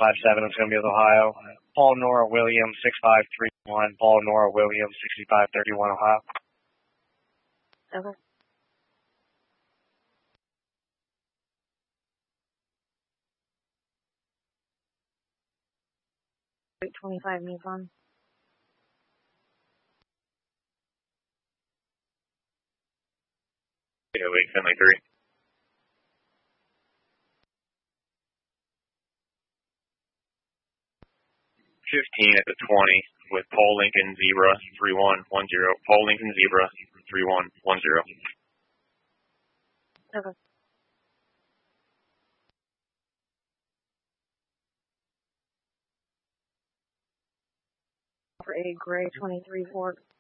57 is going to be with Ohio. Paul Nora Williams, 6531. Paul Nora Williams, 6531 Ohio. Okay. Wait, 25 Nissan. Yeah, wait, Finley 3. $15 at the 20 with Paul Lincoln Zebra 3110. Paul Lincoln Zebra 3110. Okay. For a gray 23 Ford.